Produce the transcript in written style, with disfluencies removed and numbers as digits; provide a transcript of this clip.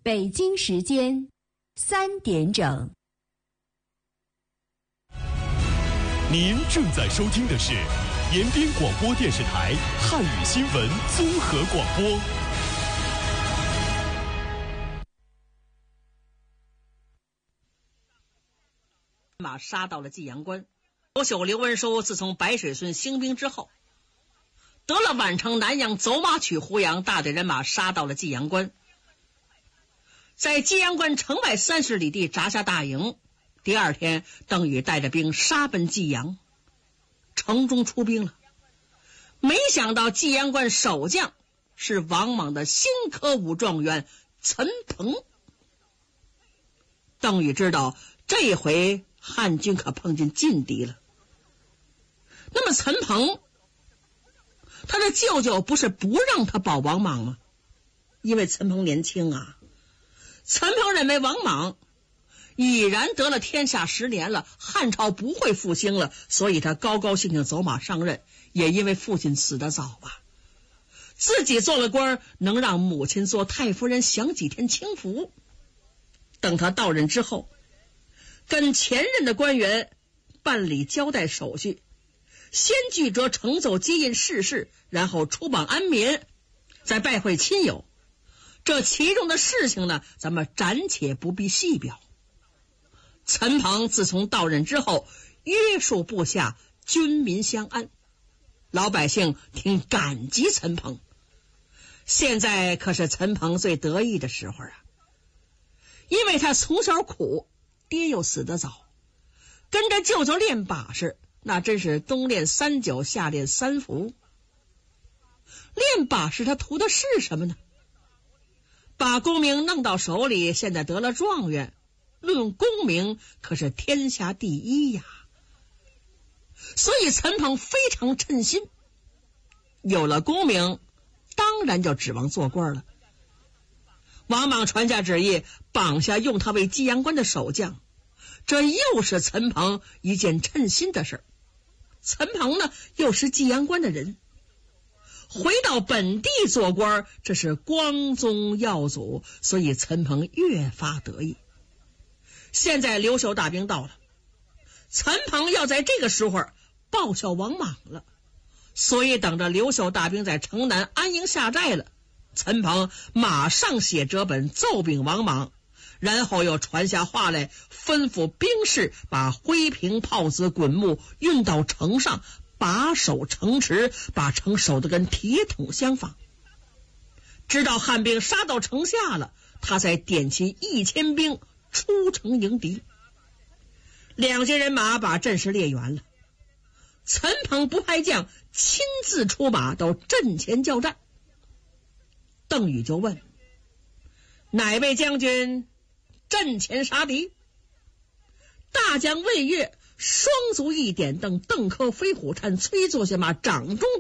北京时间3点整。 您正在收听的是延边广播电视台汉语新闻综合广播。 马杀到了济阳关。刘秀、刘文书自从白水村兴兵之后，得了宛城南阳走马取胡杨，大队人马杀到了济阳关，在济阳关城外30里地扎下大营。第二天，邓禹带着兵杀奔济阳，城中出兵了。没想到济阳关守将是王莽的新科武状元陈鹏。邓禹知道这一回汉军可碰见劲敌了。那么陈鹏他的舅舅不是不让他保王莽吗？因为陈鹏年轻啊。陈鹏认为王莽已然得了天下10年了，汉朝不会复兴了，所以他高高兴兴走马上任。也因为父亲死得早啊，自己做了官，能让母亲做太夫人享几天清福。等他到任之后，跟前任的官员办理交代手续，先具折呈奏接印世事，然后出榜安民，再拜会亲友。这其中的事情呢，咱们暂且不必细表。陈鹏自从到任之后，约束部下，军民相安，老百姓挺感激陈鹏。现在可是陈鹏最得意的时候啊，因为他从小苦，爹又死得早，跟着舅舅练把式，那真是冬练3九，夏练3伏。练把式他图的是什么呢？把功名弄到手里，现在得了状元，论功名可是天下第一呀。所以陈鹏非常称心，有了功名，当然就指望做官了。王莽传下旨意，绑下用他为济阳关的守将，这又是陈鹏一件称心的事。陈鹏呢，又是济阳关的人，回到本地做官，这是光宗耀祖，所以陈鹏越发得意。现在刘秀大兵到了，陈鹏要在这个时候报效王莽了，所以等着刘秀大兵在城南安营下寨了，陈鹏马上写折本奏禀王莽，然后又传下话来，吩咐兵士把灰瓶炮子滚木运到城上，把守城池，把城守得跟铁桶相仿。直到汉兵杀到城下了，他才点起1000兵出城迎敌。2军人马把阵势列圆了，陈鹏不派将，亲自出马到阵前交战。邓禹就问：哪位将军阵前杀敌？大将魏越双足一点蹬，邓科飞虎颤，催坐下马，掌中